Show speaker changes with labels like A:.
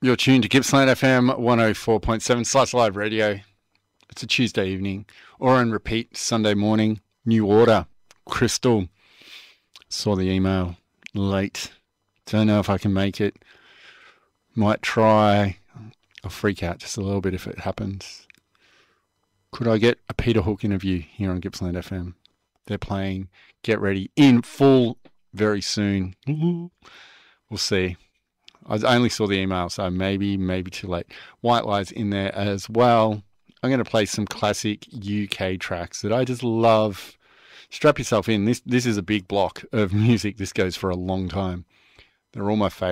A: You're tuned to Gippsland FM 104.7 Slice Live Radio. It's a Tuesday evening, or on repeat Sunday morning. New Order, Crystal. Saw the email late. Don't know if I can make it. Might try. I'll freak out just a little bit if it happens. Could I get a Peter Hook interview here on Gippsland FM? They're playing Get Ready in full very soon. We'll see. I only saw the email, so maybe too late. White Lies in there as well. I'm going to play some classic UK tracks that I just love. Strap yourself in. This is a big block of music. This goes for a long time. They're all my favourites.